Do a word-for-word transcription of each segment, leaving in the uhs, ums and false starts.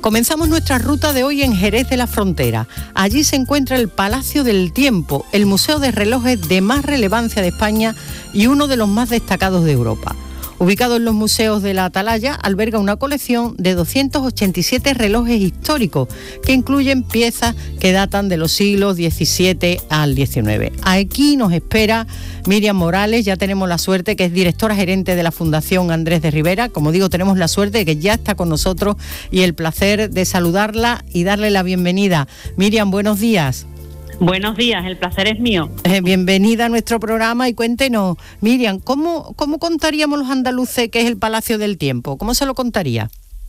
Comenzamos nuestra ruta de hoy en Jerez de la Frontera. Allí se encuentra el Palacio del Tiempo, el museo de relojes de más relevancia de España y uno de los más destacados de Europa. Ubicado en los museos de la Atalaya, alberga una colección de doscientos ochenta y siete relojes históricos que incluyen piezas que datan de los siglos diecisiete al diecinueve. Aquí nos espera Miriam Morales, ya tenemos la suerte, que es directora gerente de la Fundación Andrés de Ribera. Como digo, tenemos la suerte de que ya está con nosotros y el placer de saludarla y darle la bienvenida. Miriam, buenos días. Buenos días, el placer es mío. Eh, bienvenida a nuestro programa y cuéntenos, Miriam, ¿cómo, ¿cómo contaríamos los andaluces qué es el Palacio del Tiempo? ¿Cómo se lo contaría?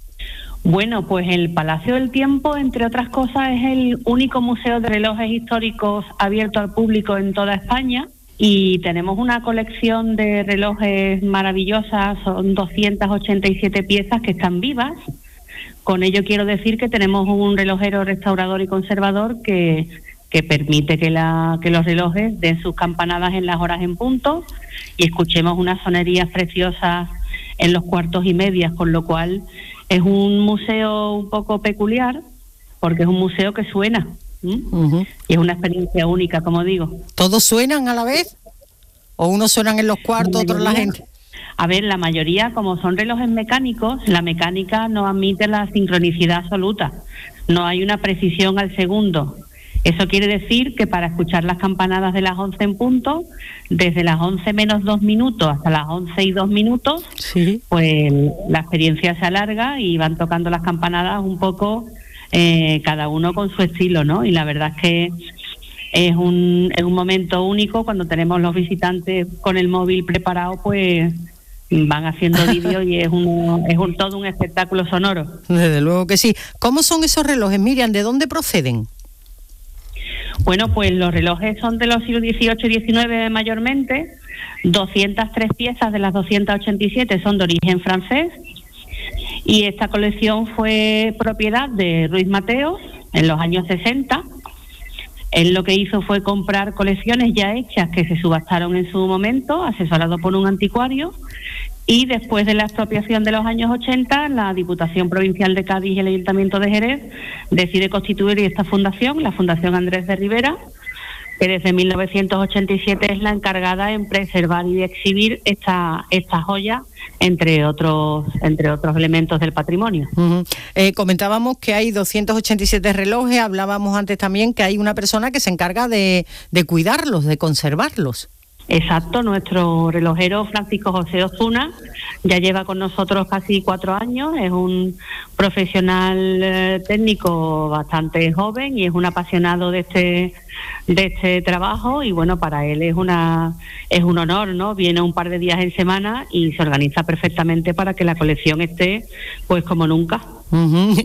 Bueno, pues el Palacio del Tiempo, entre otras cosas, es el único museo de relojes históricos abierto al público en toda España y tenemos una colección de relojes maravillosas, son doscientas ochenta y siete piezas que están vivas. Con ello quiero decir que tenemos un relojero restaurador y conservador que... que permite que, la, que los relojes den sus campanadas en las horas en punto y escuchemos unas sonerías preciosas en los cuartos y medias, con lo cual es un museo un poco peculiar, porque es un museo que suena, ¿Mm? Uh-huh. Y es una experiencia única, como digo. ¿Todos suenan a la vez? ¿O unos suenan en los cuartos, otros la gente? A ver, la mayoría, como son relojes mecánicos, la mecánica no admite la sincronicidad absoluta, no hay una precisión al segundo. Eso quiere decir que para escuchar las campanadas de las once en punto, desde las once menos dos minutos hasta las once y dos minutos, sí, pues la experiencia se alarga y van tocando las campanadas un poco, eh, cada uno con su estilo, ¿no? Y la verdad es que es un, es un momento único cuando tenemos los visitantes con el móvil preparado, pues van haciendo vídeos y es un, es un todo un espectáculo sonoro. Desde luego que sí. ¿Cómo son esos relojes, Miriam? ¿De dónde proceden? Bueno, pues los relojes son de los siglos dieciocho y diecinueve mayormente, doscientas tres piezas de las doscientas ochenta y siete son de origen francés y esta colección fue propiedad de Ruiz Mateos en los años sesenta. Él lo que hizo fue comprar colecciones ya hechas que se subastaron en su momento, asesorado por un anticuario, y después de la expropiación de los años ochenta, la Diputación Provincial de Cádiz y el Ayuntamiento de Jerez decide constituir esta fundación, la Fundación Andrés de Ribera, que desde mil novecientos ochenta y siete es la encargada en preservar y exhibir esta esta joya, entre otros entre otros elementos del patrimonio. Uh-huh. Eh, comentábamos que hay doscientos ochenta y siete relojes, hablábamos antes también que hay una persona que se encarga de, de cuidarlos, de conservarlos. Exacto, nuestro relojero Francisco José Ozuna ya lleva con nosotros casi cuatro años, es un profesional eh, técnico bastante joven y es un apasionado de este de este trabajo y bueno, para él es una es un honor, ¿no? Viene un par de días en semana y se organiza perfectamente para que la colección esté pues como nunca. Uh-huh.